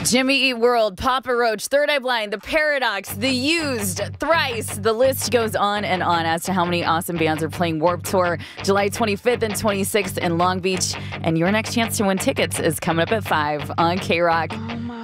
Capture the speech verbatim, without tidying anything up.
Jimmy Eat World, Papa Roach, Third Eye Blind, The Paradox, The Used, Thrice. The list goes on and on as to how many awesome bands are playing Warped Tour July twenty-fifth and twenty-sixth in Long Beach. And your next chance to win tickets is coming up at five on K-Rock. Oh my